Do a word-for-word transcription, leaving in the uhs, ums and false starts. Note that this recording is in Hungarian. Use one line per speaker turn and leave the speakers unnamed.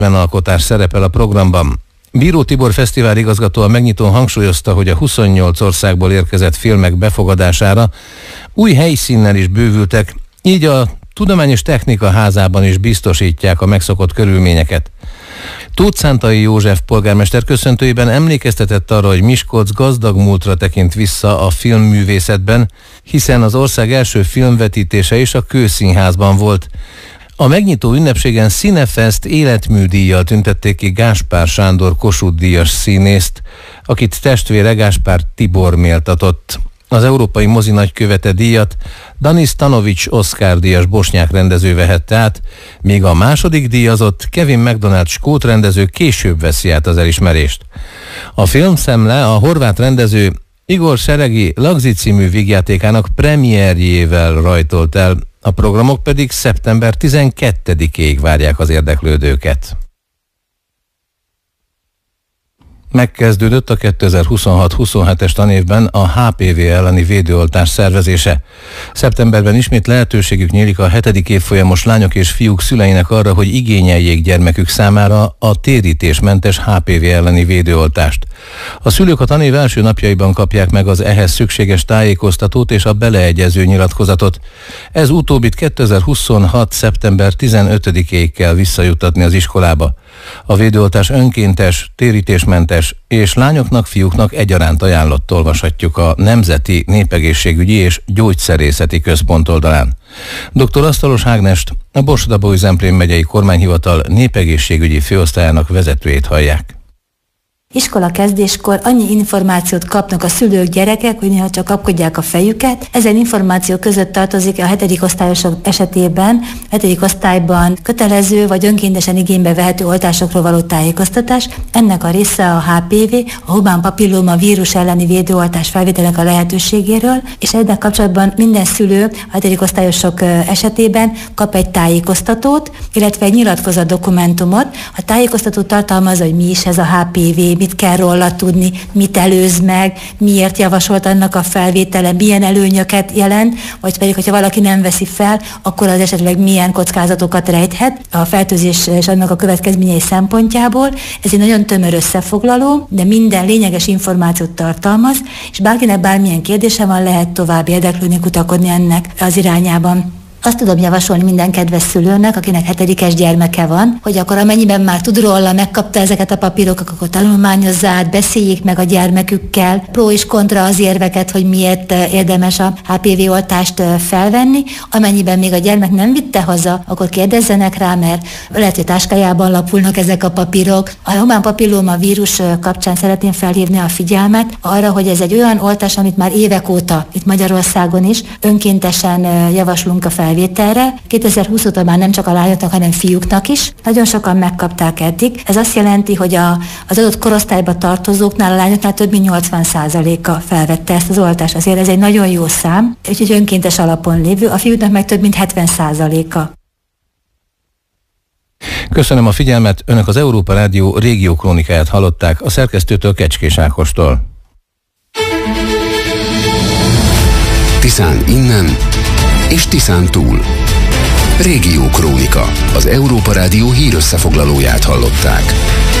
alkotás szerepel a programban. Bíró Tibor fesztivál igazgató a megnyitón hangsúlyozta, hogy a huszonnyolc országból érkezett filmek befogadására új helyszínnel is bővültek, így a Tudományos Technika Házában is biztosítják a megszokott körülményeket. Tóth Szántai József polgármester köszöntőjében emlékeztetett arra, hogy Miskolc gazdag múltra tekint vissza a filmművészetben, hiszen az ország első filmvetítése is a Kőszínházban volt. A megnyitó ünnepségen Cinefest életműdíjjal tüntették ki Gáspár Sándor Kossuth-díjas színészt, akit testvére Gáspár Tibor méltatott. Az Európai Mozi Nagykövete díjat Danis Stanovics Oscar-díjas bosnyák rendező vehette át, míg a második díjazott Kevin MacDonald skót rendező később veszi át az elismerést. A filmszemle a horvát rendező Igor Seregi Lagzi című vígjátékának premierjével rajtolt el, a programok pedig szeptember tizenkettedikéig várják az érdeklődőket. Megkezdődött a kétezer-huszonhat huszonhetes tanévben a há pé vé elleni védőoltás szervezése. Szeptemberben ismét lehetőségük nyílik a hetedik évfolyamos lányok és fiúk szüleinek arra, hogy igényeljék gyermekük számára a térítésmentes há pé vé elleni védőoltást. A szülők a tanév első napjaiban kapják meg az ehhez szükséges tájékoztatót és a beleegyező nyilatkozatot. Ez utóbbit kétezer-huszonhat szeptember tizenötödikéig kell visszajuttatni az iskolába. A védőoltás önkéntes, térítésmentes és lányoknak, fiúknak egyaránt ajánlott, olvashatjuk a Nemzeti Népegészségügyi és Gyógyszerészeti Központ oldalán. doktor Asztalos Ágnest, a Borsod-Abaúj-Zemplén megyei kormányhivatal népegészségügyi főosztályának vezetőjét hallják.
Iskola kezdéskor annyi információt kapnak a szülők, gyerekek, hogy néha csak kapkodják a fejüket. Ezen információ között tartozik a hetedik osztályosok esetében, a hetedik osztályban kötelező vagy önkéntesen igénybe vehető oltásokról való tájékoztatás. Ennek a része a há pé vé, a humán papilloma vírus elleni védőoltás felvételnek a lehetőségéről, és ennek kapcsolatban minden szülő a hetedik osztályosok esetében kap egy tájékoztatót, illetve egy nyilatkozat dokumentumot. A tájékoztató tartalmazza, hogy mi is ez a há pé vé, mit kell róla tudni, mit előz meg, miért javasolt annak a felvétele, milyen előnyöket jelent, vagy pedig, hogyha valaki nem veszi fel, akkor az esetleg milyen kockázatokat rejthet a fertőzés és annak a következményei szempontjából. Ez egy nagyon tömör összefoglaló, de minden lényeges információt tartalmaz, és bárkinek bármilyen kérdése van, lehet tovább érdeklődni, kutakodni ennek az irányában. Azt tudom javasolni minden kedves szülőnek, akinek hetedikes gyermeke van, hogy akkor amennyiben már tud róla, megkapta ezeket a papírokat, akkor tanulmányozza át, beszéljék meg a gyermekükkel, pró és kontra az érveket, hogy miért érdemes a há pé vé oltást felvenni. Amennyiben még a gyermek nem vitte haza, akkor kérdezzenek rá, mert lehet, hogy táskájában lapulnak ezek a papírok. A humán papilloma vírus kapcsán szeretném felhívni a figyelmet arra, hogy ez egy olyan oltás, amit már évek óta itt Magyarországon is önkéntesen javaslunk a fel felvételre. kétezer-húsz óta már nem csak a lányoknak, hanem fiúknak is. Nagyon sokan megkapták eddig. Ez azt jelenti, hogy a, az adott korosztályba tartozóknál, a lányoknál több mint nyolcvan százaléka felvette ezt az oltást. Azért ez egy nagyon jó szám, úgyhogy önkéntes alapon lévő, a fiúknak meg több mint hetven százaléka.
Köszönöm a figyelmet, Önök az Európa Rádió régió krónikáját hallották, a szerkesztőtől, Kecskés Ákostól.
Tiszán innen és Tiszán túl. Régió Krónika, az Európa Rádió hírösszefoglalóját hallották.